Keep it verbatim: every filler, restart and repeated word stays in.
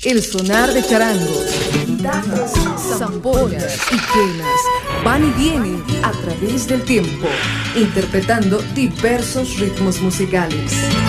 El sonar de charangos, guitarras, zampoñas y quenas van y vienen a través del tiempo, interpretando diversos ritmos musicales.